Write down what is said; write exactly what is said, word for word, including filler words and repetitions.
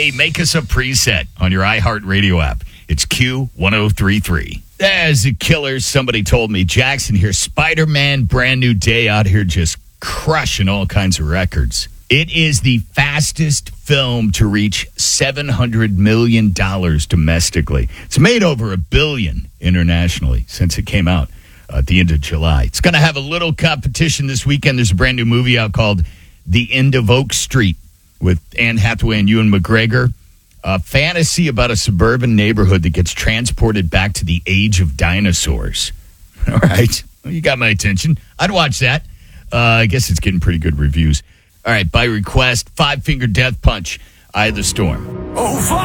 Hey, make us a preset on your iHeartRadio app. It's Q ten thirty-three. As a killer, somebody told me, Jackson here, Spider-Man, brand new day out here just crushing all kinds of records. It is the fastest film to reach seven hundred million dollars domestically. It's made over a billion internationally since it came out uh, at the end of July. It's going to have a little competition this weekend. There's a brand new movie out called The End of Oak Street with Anne Hathaway and Ewan McGregor. A fantasy about a suburban neighborhood that gets transported back to the age of dinosaurs. All right. Well, you got my attention. I'd watch that. Uh, I guess it's getting pretty good reviews. All right. By request, Five Finger Death Punch, Eye of the Storm. Oh,